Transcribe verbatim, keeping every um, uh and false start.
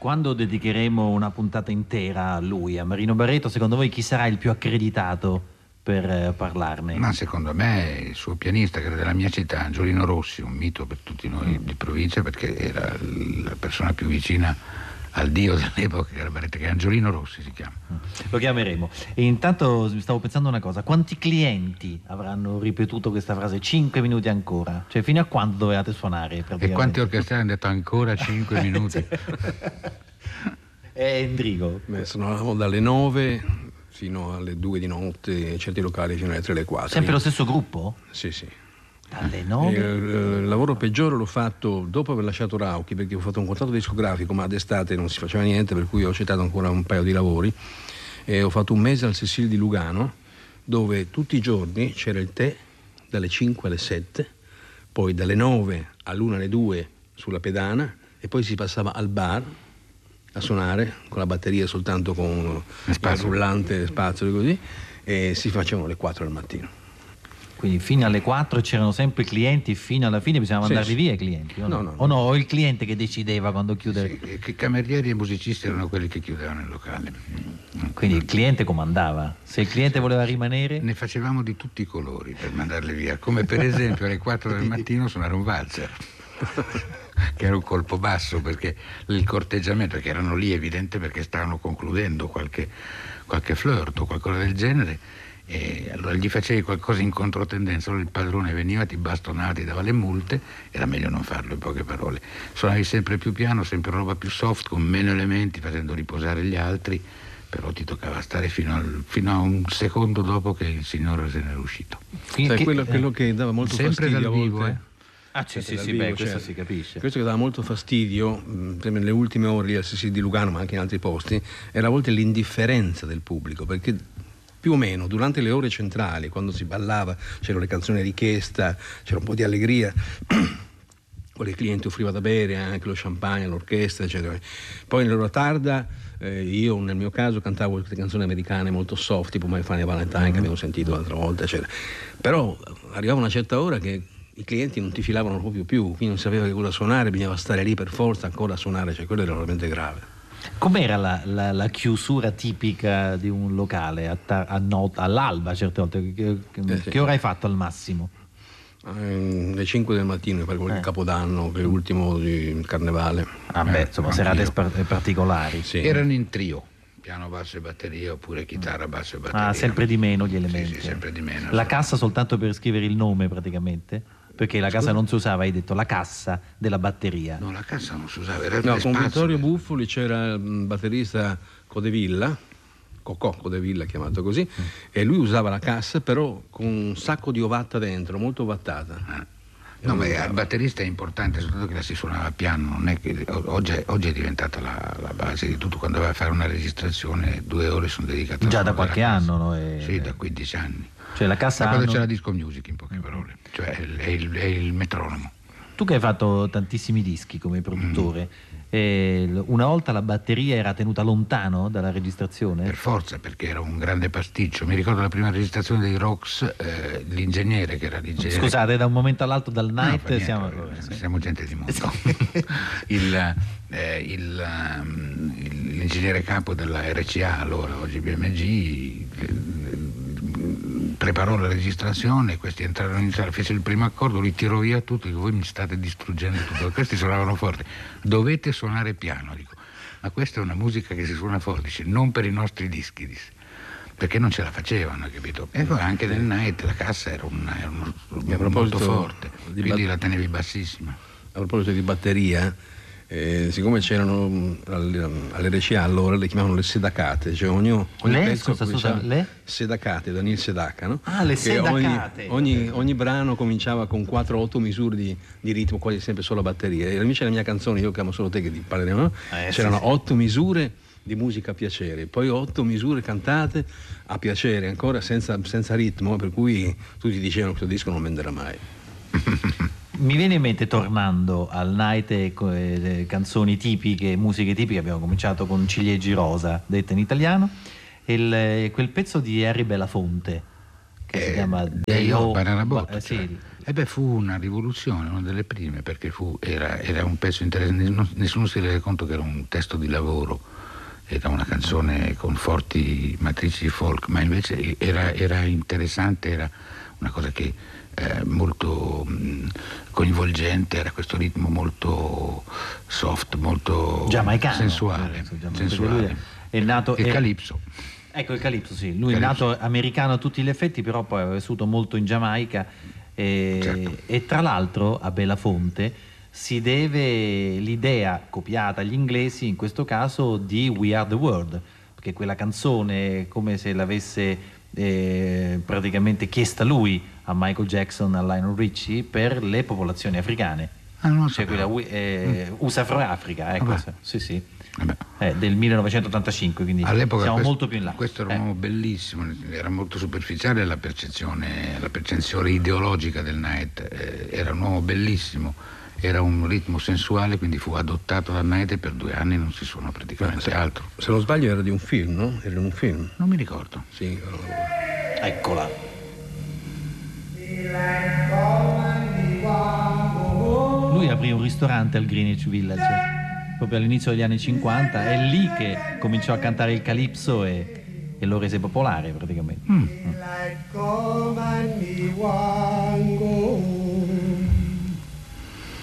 quando dedicheremo una puntata intera a lui, a Marino Barreto, secondo voi chi sarà il più accreditato per eh, parlarne? Ma secondo me il suo pianista, che era della mia città, Angiolino Rossi, un mito per tutti noi di provincia, perché era la persona più vicina al dio dell'epoca, che era Barreto, che Angiolino Rossi si chiama. Lo chiameremo. E intanto stavo pensando una cosa: quanti clienti avranno ripetuto questa frase cinque minuti ancora? Cioè, fino a quando dovevate suonare? E quanti orchestrali hanno detto ancora cinque minuti? E Endrigo? Beh, suonavamo dalle nove fino alle due di notte, certi locali fino alle tre, alle quattro. Sempre lo stesso gruppo? Sì, sì. Dalle nove? E, il lavoro peggiore l'ho fatto dopo aver lasciato Rauchi, perché ho fatto un contratto discografico, ma d'estate non si faceva niente, per cui ho accettato ancora un paio di lavori e ho fatto un mese al Cecil di Lugano, dove tutti i giorni c'era il tè dalle cinque alle sette, poi dalle nove all'una alle due sulla pedana, e poi si passava al bar a suonare con la batteria, soltanto con il rullante, spazio e così, e si facevano le quattro del mattino. Quindi fino alle quattro c'erano sempre clienti, fino alla fine bisognava Sì, mandarli sì. via i clienti? O no? No, no, o no, o il cliente che decideva quando chiudere? Sì, che camerieri e musicisti erano quelli che chiudevano il locale. Quindi il cliente comandava. Se il cliente voleva rimanere? Ne facevamo di tutti i colori per mandarli via, come per esempio alle quattro del mattino suonare un valzer, che era un colpo basso, perché il corteggiamento, perché erano lì evidente perché stavano concludendo qualche, qualche flirt o qualcosa del genere, e allora gli facevi qualcosa in controtendenza, allora il padrone veniva, ti bastonava, ti dava le multe, era meglio non farlo, in poche parole. Suonavi sempre più piano, sempre roba più soft, con meno elementi, facendo riposare gli altri, però ti toccava stare fino, al, fino a un secondo dopo che il signore se n'era uscito. Sai, che, quello, quello che dava molto sempre fastidio dal vivo, a volte, eh? Ah, sì, sì, dal sì, vivo, beh, questo cioè, si capisce. Questo che dava molto fastidio, mh, nelle ultime ore lì al Sissi di Lugano, ma anche in altri posti, era a volte l'indifferenza del pubblico, perché più o meno durante le ore centrali, quando si ballava, c'erano le canzoni richiesta, c'era un po' di allegria, poi il cliente offriva da bere, anche lo champagne, l'orchestra, eccetera. Poi nell'ora tarda, eh, io nel mio caso cantavo queste canzoni americane molto soft, tipo My Funny Valentine, che abbiamo sentito l'altra volta, eccetera. Però arrivava una certa ora che i clienti non ti filavano proprio più, quindi non sapeva che cosa suonare, bisognava stare lì per forza ancora a suonare, cioè quello era veramente grave. Com'era la, la, la chiusura tipica di un locale a ta- a not- all'alba certe volte? Che, che, Eh, sì. che ora hai fatto al massimo? Eh, alle cinque del mattino, per quel Eh. Capodanno, che è l'ultimo di Carnevale. Ah beh, Eh, insomma, anch'io. serate spar- particolari. Sì. Erano in trio, piano, basso e batteria, oppure chitarra, basso e batteria. Ah, sempre di meno gli elementi. Sì, sì, sempre di meno. La cassa soltanto per scrivere il nome praticamente? Perché la cassa non si usava, hai detto la cassa della batteria. No, la cassa non si usava, era No, il con spazio. Vittorio Buffoli c'era il batterista Codevilla, Cocò Codevilla chiamato così, e lui usava la cassa però con un sacco di ovatta dentro, molto ovattata. Ah. No, ma il batterista è importante, soltanto che la si suonava a piano, non è che oggi è, oggi è diventata la, la base di tutto. Quando vai a fare una registrazione, due ore sono dedicate a Già da suonare qualche la cassa. anno, no? E- Sì, da quindici anni. Cioè la cassa Da quando hanno- c'è la disco music, in poche parole, cioè è il, è il, è il metronomo. Tu che hai fatto tantissimi dischi come produttore, eh, l- una volta la batteria era tenuta lontano dalla registrazione? Per forza, perché era un grande pasticcio. Mi ricordo la prima registrazione dei Rocks, eh, l'ingegnere che era l'ingegnere. Scusate, da un momento all'altro dal No, night fa niente, siamo... eh, siamo gente di mondo. il, eh, il, um, il- l'ingegnere capo della R C A, allora oggi B M G, eh, preparò la registrazione, questi entrarono in sala, fece il primo accordo, lui tirò via tutto, dico, voi mi state distruggendo tutto, questi suonavano forte, dovete suonare piano, dico, ma questa è una musica che si suona forte, dice, non per i nostri dischi, disse, perché non ce la facevano, capito? E poi anche nel night la cassa era, una, era uno strumento molto forte, di quindi bat- la tenevi bassissima. A proposito di batteria, eh, siccome c'erano mh, alle, alle R C A allora le chiamavano le sedacate, cioè ogni, ogni Le? pezzo Scusa, cominciava- scusa, le? sedacate, Daniel Sedaca, no? Ah, le Che sedacate. Ogni, ogni, ogni brano cominciava con quattro otto misure di, di ritmo, quasi sempre solo batteria. E invece la mia canzone, io chiamo solo te che ti parleremo, no? Eh, C'erano sì, sì. otto misure di musica a piacere, poi otto misure cantate a piacere, ancora senza, senza ritmo, per cui tutti dicevano che questo disco non venderà mai. Mi viene in mente, tornando al night e co- e le canzoni tipiche, musiche tipiche, abbiamo cominciato con Ciliegi Rosa, detta in italiano, il, eh, quel pezzo di Harry Belafonte che si Eh, chiama Day O, O- Banana Boat, Ba- eh, cioè. sì, E beh, fu una rivoluzione, una delle prime, perché fu, era, era un pezzo interessante, nessuno si rende conto che era un testo di lavoro, era una canzone con forti matrici folk, ma invece era, era interessante, era una cosa che eh, molto mh, coinvolgente, era questo ritmo molto soft, molto giamaicano, sensuale, sensuale. È nato, il è, calipso. Ecco il calipso, sì, lui Calipso. è nato americano a tutti gli effetti, però poi ha vissuto molto in Giamaica e, Certo. e tra l'altro a Belafonte si deve l'idea copiata agli inglesi, in questo caso, di We Are the World, perché quella canzone è come se l'avesse eh, praticamente chiesta lui a Michael Jackson, a Lionel Richie, per le popolazioni africane. Ah, non lo Cioè sapevo. quella eh, Mm. U S A for Africa, ecco, Vabbè. sì, sì. Vabbè. Eh, del millenovecentottantacinque, quindi All'epoca siamo questo, molto più in là. questo era Eh. un uomo bellissimo, era molto superficiale la percezione, la percezione ideologica del Night, eh, era un uomo bellissimo, era un ritmo sensuale, quindi fu adottato dal Night e per due anni non si suona praticamente se, altro. Se non sbaglio era di un film, no? Era in un film. Non mi ricordo. Sì. Eccola. Lui aprì un ristorante al Greenwich Village proprio all'inizio degli anni cinquanta, è lì che cominciò a cantare il calipso e, e lo rese popolare praticamente. Mm. Mm.